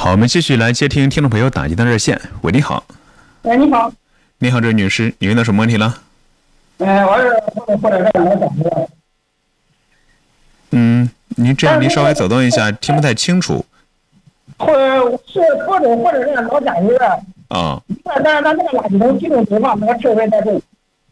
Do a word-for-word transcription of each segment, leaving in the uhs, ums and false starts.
好，我们继续来接听听众朋友打进的热线。喂，你好。 哎，你好。 你好，这位女士，你遇到什么问题了？ 呃，我是或者是来讲的。 嗯，您这样，您稍微走动一下，听不太清楚。 或者是或者或者是老甲鱼的。 啊。 但但是他那个垃圾桶集中堆放，那个车位太重。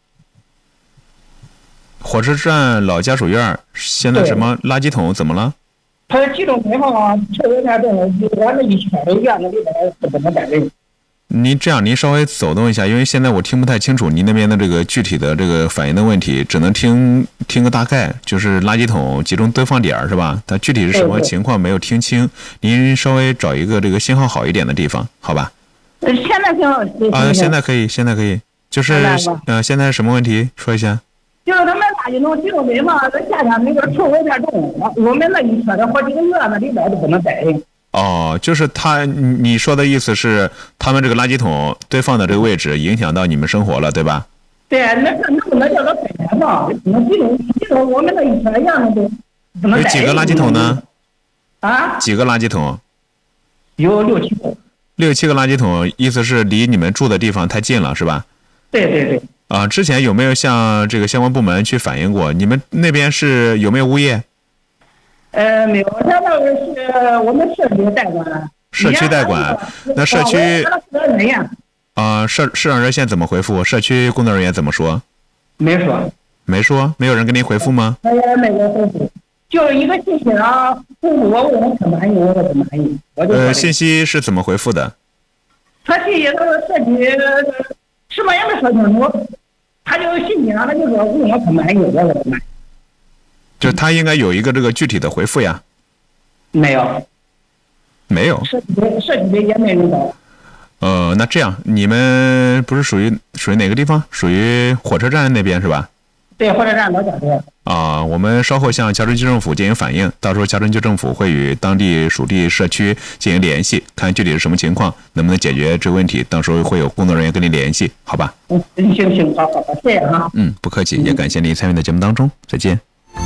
火车站老家属院现在什么垃圾桶怎么了？ 它的集中堆放啊，车位太重，我那一圈的院子里边不怎么待人。 您这样，您稍微走动一下，因为现在我听不太清楚您那边的这个具体的这个反映的问题，只能听听个大概，就是垃圾桶集中堆放点是吧？它具体是什么情况没有听清，您稍微找一个这个信号好一点的地方，好吧？ 呃，现在行啊，现在可以，现在可以，就是呃，现在是什么问题？说一下。 就是他们垃圾桶集中堆放，这夏天那个臭味太重，我们那一圈的好几个院子里边都不能待人。 哦，就是他，你说的意思是，他们这个垃圾桶堆放的这个位置影响到你们生活了，对吧？ 对，那那不能叫他分开放，那集中集中我们那一圈院子都不能待人。 有几个垃圾桶呢？ 啊？ 几个垃圾桶？ 有六七个。 六七个垃圾桶，意思是离你们住的地方太近了，是吧？ 对对对。 啊，之前有没有向这个相关部门去反映过？你们那边是有没有物业？ 呃，没有，他那个是我们社区代管。 社区代管，那社区啊，社市长热线怎么回复？社区工作人员怎么说？ 没说。 没说？没有人给您回复吗？ 没有，没有回复，就一个信息啊，回复我问我可满意，我说不满意，我就。 呃，信息是怎么回复的？ 他信息他说社区什么也没说清楚，他就信息上他就说问我可满意，我说不满意。 就他应该有一个这个具体的回复呀。 没有。 没有。 社区社区也没人找。 呃，那这样，你们不是属于属于哪个地方？属于火车站那边是吧？ 对，火车站老家属。 啊，我们稍后向乔治区政府进行反映，到时候乔治区政府会与当地属地社区进行联系，看具体是什么情况，能不能解决这个问题，到时候会有工作人员跟您联系，好吧？ 嗯，行行，好好好，谢谢啊。 嗯，不客气，也感谢您参与到节目当中，再见。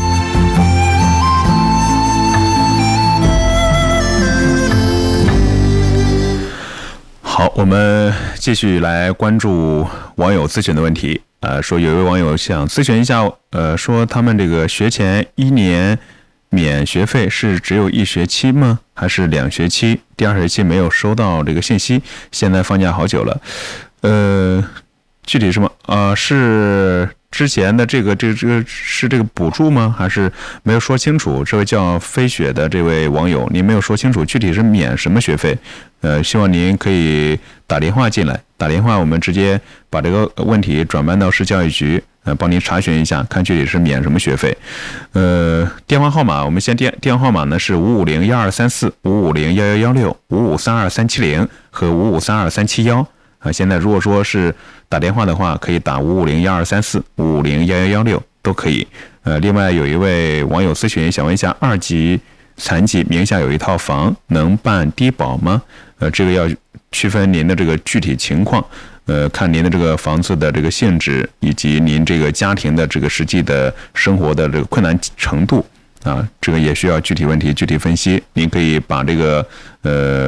好，我们继续来关注网友咨询的问题。呃，说有一位网友想咨询一下，呃，说他们这个学前一年免学费是只有一学期吗？还是两学期？第二学期没有收到这个信息，现在放假好久了。呃，具体什么？呃，是之前的这个这个这个是这个补助吗？还是没有说清楚？这位叫飞雪的这位网友，您没有说清楚具体是免什么学费？呃，希望您可以打电话进来，打电话我们直接把这个问题转办到市教育局，呃，帮您查询一下，看具体是免什么学费。呃，电话号码我们先电电话号码呢是五五零幺二三四五五零幺幺幺六五五三二三七零和五五三二三七幺啊。现在如果说是打电话的话，可以打五五零幺二三四五五零幺幺幺六都可以。呃，另外有一位网友咨询，想问一下，二级残疾名下有一套房，能办低保吗？呃，这个要区分您的这个具体情况，呃，看您的这个房子的这个性质，以及您这个家庭的这个实际的生活的这个困难程度啊，这个也需要具体问题具体分析。您可以把这个呃。